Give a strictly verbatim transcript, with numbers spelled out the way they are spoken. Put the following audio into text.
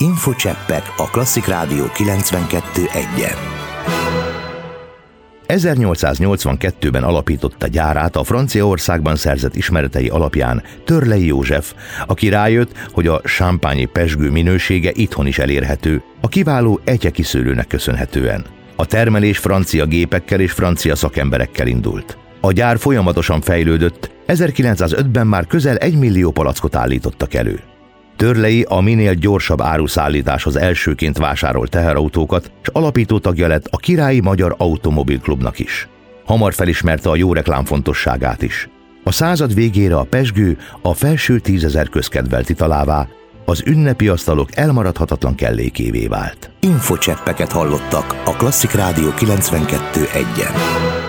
Infocseppek a Klasszik Rádió kilencvenkettő egyen. ezernyolcszáznyolcvankettőben alapította gyárát a Franciaországban szerzett ismeretei alapján Törlei József, aki rájött, hogy a champagne-i pezsgő minősége itthon is elérhető, a kiváló etyekiszőlőnek köszönhetően. A termelés francia gépekkel és francia szakemberekkel indult. A gyár folyamatosan fejlődött, ezerkilencszázötben már közel egy millió palackot állítottak elő. Törlei a minél gyorsabb áruszállításhoz elsőként vásárolt teherautókat, és alapító tagja lett a Királyi Magyar Automobilklubnak is. Hamar felismerte a jó reklám fontosságát is. A század végére a pezsgő a felső tízezer közkedvelt italává, az ünnepi asztalok elmaradhatatlan kellékévé vált. Infocseppeket hallottak a Klasszik Rádió kilencvenkettő egyen.